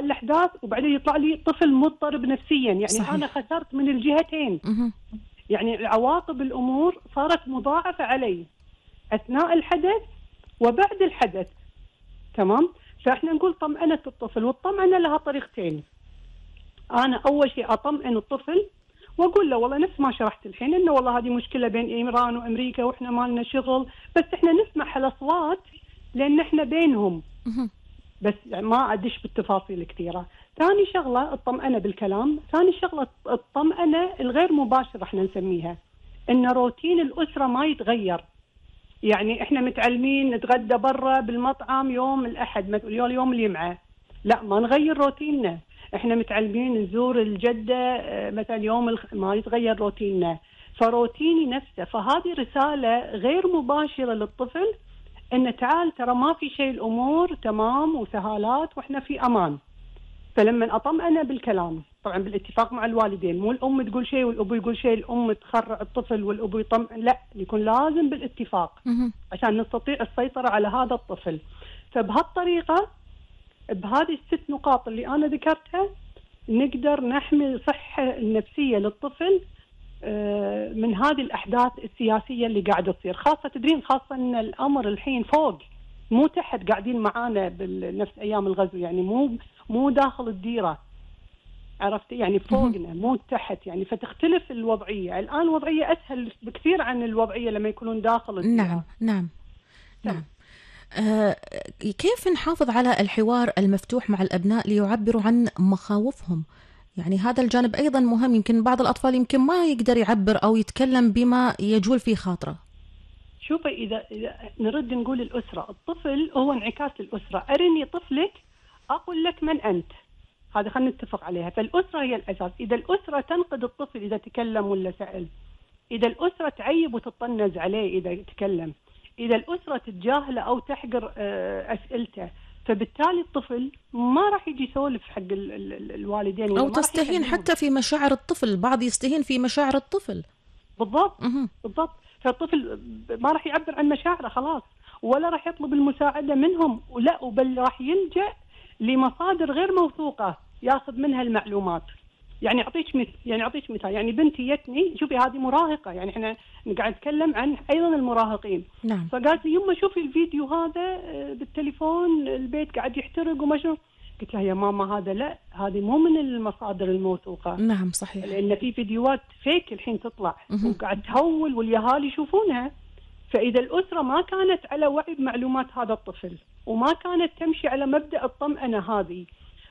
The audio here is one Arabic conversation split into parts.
الأحداث وبعدين يطلع لي طفل مضطرب نفسيا، يعني صحيح. أنا خسرت من الجهتين. يعني عواقب الأمور صارت مضاعفة علي أثناء الحدث وبعد الحدث. تمام. فإحنا نقول طمأنة الطفل، والطمأنة لها طريقتين. أنا أول شيء أطمئن الطفل وأقول له والله نفس ما شرحت الحين إنه والله هذه مشكلة بين إيران وأمريكا وإحنا ما لنا شغل، بس إحنا نسمع الأصوات لأن إحنا بينهم، بس ما أدش بالتفاصيل كثيرة. ثاني شغلة الطمأنة بالكلام. ثاني شغلة الطمأنة الغير مباشرة إحنا نسميها، إن روتين الأسرة ما يتغير. يعني إحنا متعلمين نتغدى برا بالمطعم يوم الأحد مثلا، اليوم الجمعة، لا ما نغير روتيننا. إحنا متعلمين نزور الجدة مثلا يوم ما يتغير روتيننا. فروتيني نفسه. فهذه رسالة غير مباشرة للطفل إن تعال ترى ما في شيء، الأمور تمام وسهالات وإحنا في أمان. فلما أطمئنه بالكلام طبعا بالاتفاق مع الوالدين، مو الأم تقول شيء والأبو يقول شيء، الأم تخرع الطفل والأبو يطمئن، لا، يكون لازم بالاتفاق عشان نستطيع السيطرة على هذا الطفل. فبهالطريقة بهذه ال6 نقاط اللي أنا ذكرتها نقدر نحمي الصحة النفسية للطفل من هذه الأحداث السياسية اللي قاعدة تصير. خاصة تدرين، خاصة أن الأمر الحين فوق مو تحت، قاعدين معانا بنفس أيام الغزو، يعني مو داخل الديرة، عرفتي؟ يعني فوقنا مو تحت، يعني فتختلف الوضعية. الآن الوضعية أسهل بكثير عن الوضعية لما يكونون داخل الديرة. نعم. كيف نحافظ على الحوار المفتوح مع الأبناء ليعبروا عن مخاوفهم؟ يعني هذا الجانب أيضا مهم. يمكن بعض الأطفال يمكن ما يقدر يعبر أو يتكلم بما يجول في خاطره. شوفي، إذا نرد نقول الأسرة، الطفل هو انعكاس للأسرة. أرني طفلك أقول لك من أنت. هذا خلينا نتفق عليها. فالأسرة هي الأساس. إذا الأسرة تنقد الطفل إذا تكلم ولا سأل، إذا الأسرة تعيب وتطنز عليه إذا تكلم، إذا الأسرة تتجاهله أو تحقر أسئلته، فبالتالي الطفل ما راح يجي يسولف حق الوالدين، أو تستهين حتى في مشاعر الطفل. البعض يستهين في مشاعر الطفل. بالضبط. فالطفل ما راح يعبر عن مشاعره خلاص، ولا راح يطلب المساعدة منهم، ولا بل راح يلجأ لمصادر غير موثوقة ياخذ منها المعلومات. يعني أعطيك مثال. يعني بنتي جتني، شوفي هذه مراهقة، يعني احنا قاعد نتكلم عن أيضا المراهقين. نعم. فقالت لي يما شوفي الفيديو هذا بالتليفون، البيت قاعد يحترق وما شو. قلت لها يا ماما هذا لا، هذه مو من المصادر الموثوقة. نعم صحيح. لأن في فيديوهات فيك الحين تطلع وقاعد تهول واليهال يشوفونها. فإذا الأسرة ما كانت على وعي بمعلومات هذا الطفل، وما كانت تمشي على مبدأ الطمأنة هذه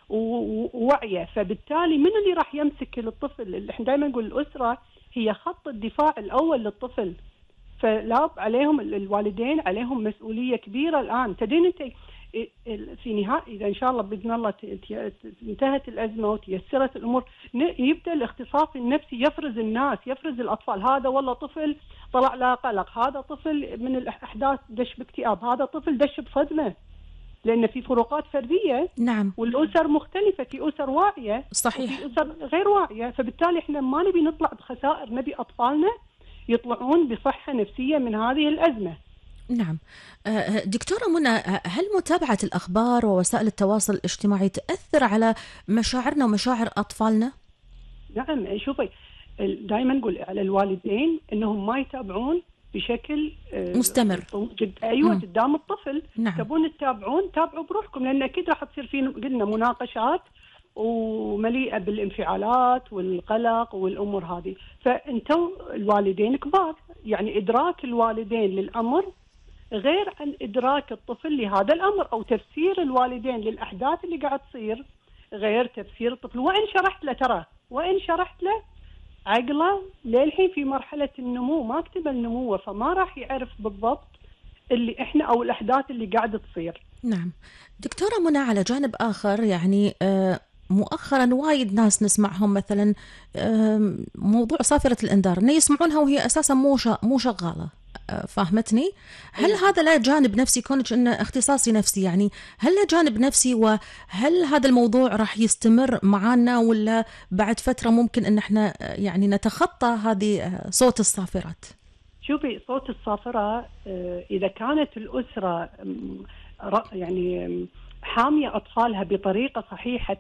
ووعيه، فبالتالي من اللي راح يمسك الطفل؟ اللي احنا دائما نقول الأسرة هي خط الدفاع الأول للطفل. فلا عليهم الوالدين عليهم مسؤولية كبيرة الآن. تدين انت في نهاية إذا إن شاء الله بإذن الله انتهت الأزمة وتيسرت الأمور، يبدأ الاختصاص النفسي يفرز الناس، يفرز الأطفال. هذا والله طفل طلع له قلق، هذا طفل من الأحداث دش باكتئاب، هذا طفل دش بصدمة. لأن في فروقات فردية. نعم. والأسر مختلفة، في أسر واعية صحيح وفي أسر غير واعية. فبالتالي إحنا ما نبي نطلع بخسائر، نبي أطفالنا يطلعون بصحة نفسية من هذه الأزمة. نعم. دكتورة منى، هل متابعة الأخبار ووسائل التواصل الاجتماعي تأثر على مشاعرنا ومشاعر أطفالنا؟ نعم. شوفي، دائما نقول على الوالدين أنهم ما يتابعون بشكل مستمر. أيوة قدام الطفل. نعم. تبون تتابعون، تابعوا بروحكم، لأن أكيد راح تصير في قلنا مناقشات ومليئة بالانفعالات والقلق والأمور هذه. فأنتم الوالدين كبار، يعني إدراك الوالدين للأمر غير عن إدراك الطفل لهذا الأمر، أو تفسير الوالدين للأحداث اللي قاعد تصير غير تفسير الطفل. وإن شرحت له عقله للحين في مرحلة النمو، ما اكتمل نموه، فما راح يعرف بالضبط اللي إحنا أو الأحداث اللي قاعدة تصير. نعم. دكتورة منى، على جانب آخر يعني مؤخرا وايد ناس نسمعهم مثلا موضوع صافرة الإنذار، إنه يسمعونها وهي أساسا مو شغالة. فاهمتني؟ هل هذا له جانب نفسي، كونك إنه اختصاصي نفسي، يعني هل له جانب نفسي؟ وهل هذا الموضوع راح يستمر معانا، ولا بعد فترة ممكن إن احنا يعني نتخطى هذه صوت الصافرات؟ شوفي، صوت الصافرة إذا كانت الأسرة يعني حامية أطفالها بطريقة صحيحة